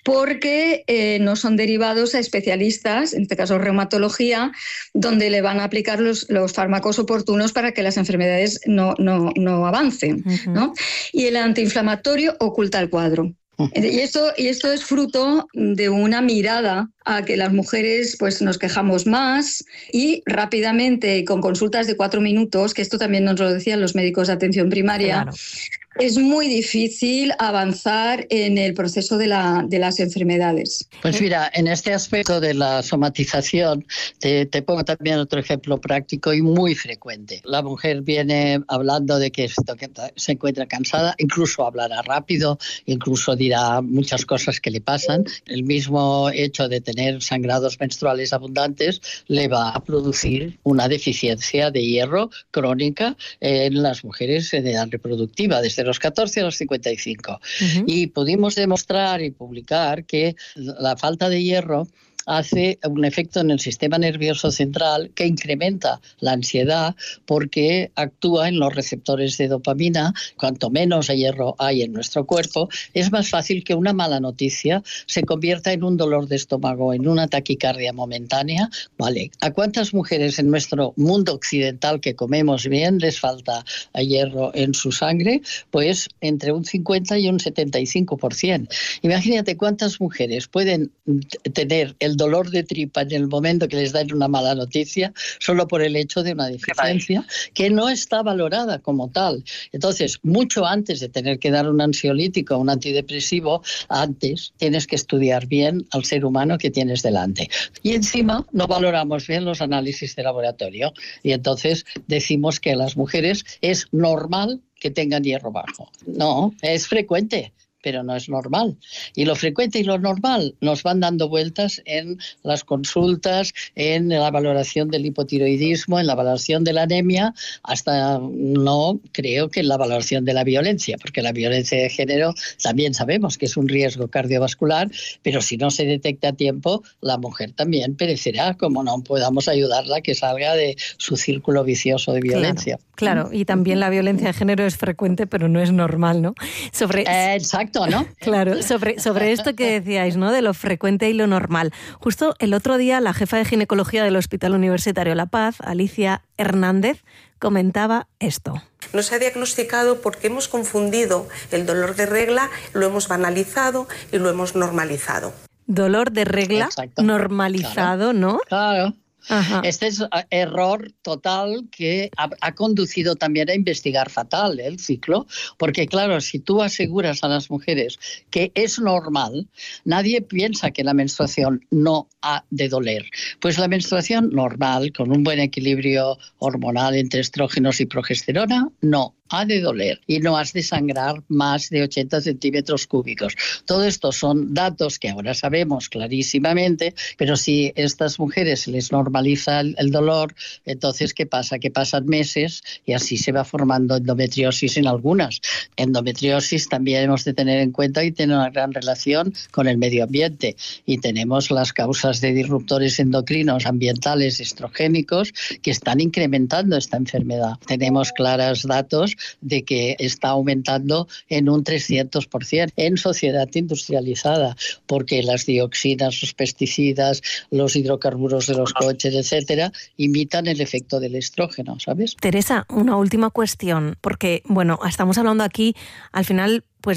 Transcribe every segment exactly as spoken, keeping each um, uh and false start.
porque eh, no son derivados a especialistas, en este caso reumatología, donde le van a aplicar los, los fármacos oportunos para que las enfermedades no, no, no avancen, uh-huh. ¿no? Y el antiinflamatorio oculta el cuadro. Y esto, y esto es fruto de una mirada a que las mujeres pues, nos quejamos más y rápidamente, con consultas de cuatro minutos, que esto también nos lo decían los médicos de atención primaria, claro. Es muy difícil avanzar en el proceso de, la, de las enfermedades. Pues mira, en este aspecto de la somatización, te, te pongo también otro ejemplo práctico y muy frecuente. La mujer viene hablando de que se encuentra cansada, incluso hablará rápido, incluso dirá muchas cosas que le pasan. El mismo hecho de tener sangrados menstruales abundantes le va a producir una deficiencia de hierro crónica en las mujeres en edad reproductiva, desde los catorce a los cincuenta y cinco. Uh-huh. Y pudimos demostrar y publicar que la falta de hierro hace un efecto en el sistema nervioso central que incrementa la ansiedad porque actúa en los receptores de dopamina. Cuanto menos hierro hay en nuestro cuerpo, es más fácil que una mala noticia se convierta en un dolor de estómago, en una taquicardia momentánea. Vale, ¿a cuántas mujeres en nuestro mundo occidental que comemos bien les falta hierro en su sangre? Pues entre un cincuenta y un setenta y cinco por ciento. Imagínate cuántas mujeres pueden tener el dolor de tripa en el momento que les dan una mala noticia solo por el hecho de una deficiencia que no está valorada como tal. Entonces, mucho antes de tener que dar un ansiolítico o un antidepresivo, antes tienes que estudiar bien al ser humano que tienes delante. Y encima no valoramos bien los análisis de laboratorio y entonces decimos que a las mujeres es normal que tengan hierro bajo. No, es frecuente, pero no es normal. Y lo frecuente y lo normal nos van dando vueltas en las consultas, en la valoración del hipotiroidismo, en la valoración de la anemia, hasta no creo que en la valoración de la violencia, porque la violencia de género también sabemos que es un riesgo cardiovascular, pero si no se detecta a tiempo, la mujer también perecerá, como no podamos ayudarla a que salga de su círculo vicioso de violencia. Claro, claro. Y también la violencia de género es frecuente, pero no es normal, ¿no? Sobre... Eh, exacto. ¿No? Claro, sobre, sobre esto que decíais, ¿no? De lo frecuente y lo normal. Justo el otro día la jefa de ginecología del Hospital Universitario La Paz, Alicia Hernández, comentaba esto. No se ha diagnosticado porque hemos confundido el dolor de regla, lo hemos banalizado y lo hemos normalizado. Dolor de regla Exacto. normalizado, claro. ¿no? Claro. Ajá. Este es error total que ha, ha conducido también a investigar fatal el ciclo, porque claro, si tú aseguras a las mujeres que es normal, nadie piensa que la menstruación no ha de doler. Pues la menstruación normal, con un buen equilibrio hormonal entre estrógenos y progesterona, no ha de doler y no has de sangrar más de ochenta centímetros cúbicos. Todo esto son datos que ahora sabemos clarísimamente, pero si a estas mujeres se les normaliza el, el dolor, entonces ¿qué pasa? Que pasan meses y así se va formando endometriosis en algunas. Endometriosis también hemos de tener en cuenta y tiene una gran relación con el medio ambiente y tenemos las causas de disruptores endocrinos ambientales estrogénicos que están incrementando esta enfermedad. Tenemos claros datos de que está aumentando en un trescientos por ciento en sociedad industrializada, porque las dioxinas, los pesticidas, los hidrocarburos de los coches, etcétera, imitan el efecto del estrógeno, ¿sabes? Teresa, una última cuestión, porque, bueno, estamos hablando aquí, al final, pues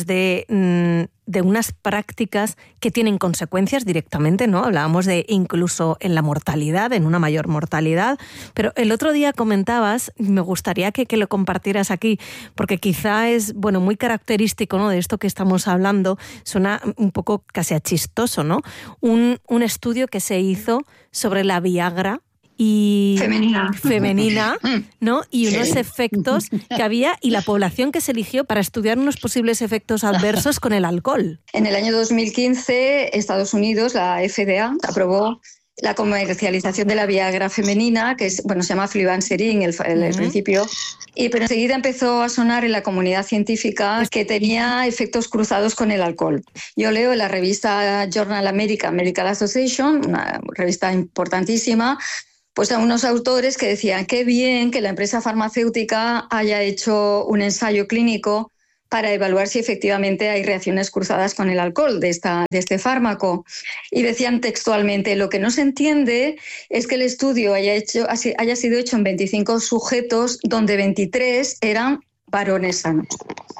de, de unas prácticas que tienen consecuencias directamente, ¿no? Hablábamos de incluso en la mortalidad, en una mayor mortalidad, pero el otro día comentabas, me gustaría que, que lo compartieras aquí, porque quizá es, bueno, muy característico, ¿no?, de esto que estamos hablando, suena un poco casi a chistoso, ¿no? Un, un estudio que se hizo sobre la Viagra y femenina. femenina, ¿no? Y unos sí. efectos que había y la población que se eligió para estudiar unos posibles efectos adversos con el alcohol. En el año dos mil quince, Estados Unidos, la F D A, aprobó la comercialización de la Viagra femenina, que es, bueno, se llama flibanserin el, el, el uh-huh. principio, y, pero enseguida empezó a sonar en la comunidad científica que tenía efectos cruzados con el alcohol. Yo leo en la revista Journal American Medical Association, una revista importantísima, pues a unos autores que decían qué bien que la empresa farmacéutica haya hecho un ensayo clínico para evaluar si efectivamente hay reacciones cruzadas con el alcohol de, esta, de este fármaco. Y decían textualmente, lo que no se entiende es que el estudio haya, hecho, haya sido hecho en veinticinco sujetos, donde veintitrés eran varones sanos.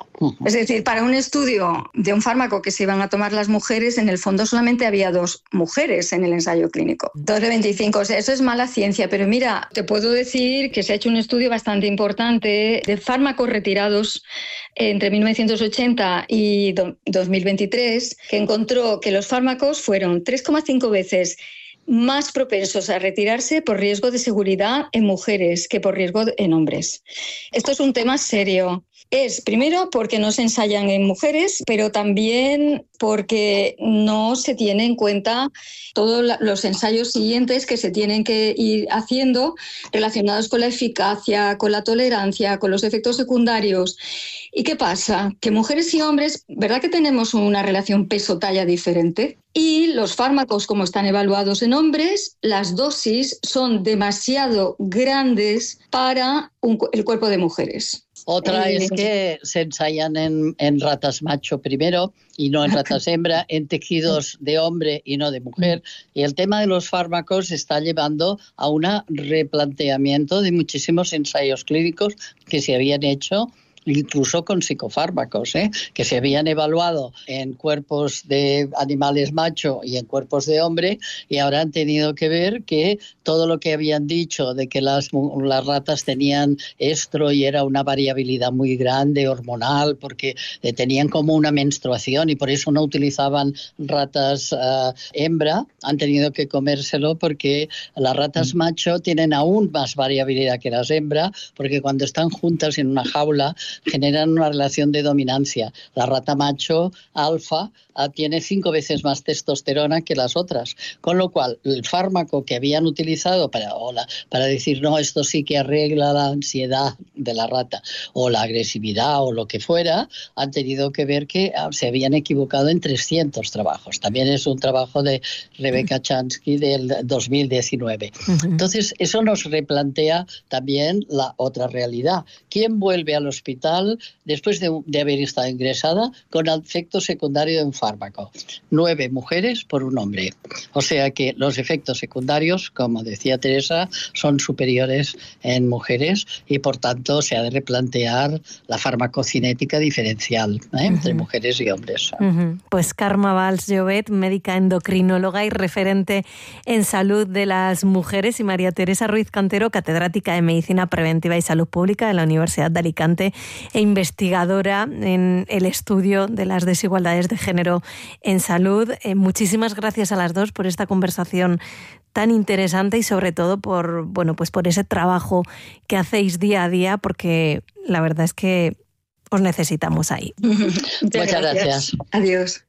Es decir, para un estudio de un fármaco que se iban a tomar las mujeres, en el fondo solamente había dos mujeres en el ensayo clínico. Dos de veinticinco, o sea, eso es mala ciencia. Pero mira, te puedo decir que se ha hecho un estudio bastante importante de fármacos retirados entre mil novecientos ochenta y dos mil veintitrés, que encontró que los fármacos fueron tres coma cinco veces más propensos a retirarse por riesgo de seguridad en mujeres que por riesgo en hombres. Esto es un tema serio. Es, primero, porque no se ensayan en mujeres, pero también porque no se tiene en cuenta todos los ensayos siguientes que se tienen que ir haciendo relacionados con la eficacia, con la tolerancia, con los efectos secundarios. ¿Y qué pasa? Que mujeres y hombres, ¿verdad que tenemos una relación peso-talla diferente? Y los fármacos, como están evaluados en hombres, las dosis son demasiado grandes para un, el cuerpo de mujeres. Otra Eh, es que se ensayan en, en ratas macho primero y no en ratas hembra, en tejidos de hombre y no de mujer. Y el tema de los fármacos está llevando a un replanteamiento de muchísimos ensayos clínicos que se habían hecho incluso con psicofármacos, ¿eh? que se habían evaluado en cuerpos de animales macho y en cuerpos de hombre, y ahora han tenido que ver que todo lo que habían dicho de que las, las ratas tenían estro y era una variabilidad muy grande hormonal porque eh, tenían como una menstruación y por eso no utilizaban ratas uh, hembra, han tenido que comérselo porque las ratas macho tienen aún más variabilidad que las hembra, porque cuando están juntas en una jaula generan una relación de dominancia. La rata macho alfa uh, tiene cinco veces más testosterona que las otras, con lo cual el fármaco que habían utilizado para, o la, para decir no, esto sí que arregla la ansiedad de la rata o la agresividad o lo que fuera, han tenido que ver que uh, se habían equivocado en trescientos trabajos. También es un trabajo de Rebecca Chansky del dos mil diecinueve. Uh-huh. Entonces, eso nos replantea también la otra realidad. ¿Quién vuelve al hospital después de, de haber estado ingresada con efecto secundario de un fármaco? Nueve mujeres por un hombre. O sea que los efectos secundarios, como decía Teresa, son superiores en mujeres y por tanto se ha de replantear la farmacocinética diferencial ¿eh? uh-huh. entre mujeres y hombres. Uh-huh. Pues Carme Valls-Llobet, médica endocrinóloga y referente en salud de las mujeres, y María Teresa Ruiz Cantero, catedrática de Medicina Preventiva y Salud Pública de la Universidad de Alicante e investigadora en el estudio de las desigualdades de género en salud. Eh, muchísimas gracias a las dos por esta conversación tan interesante y sobre todo por, bueno, pues por ese trabajo que hacéis día a día, porque la verdad es que os necesitamos ahí. Muchas, Muchas gracias. gracias. Adiós.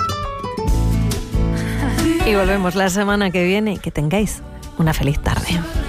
Y volvemos la semana que viene y que tengáis una feliz tarde.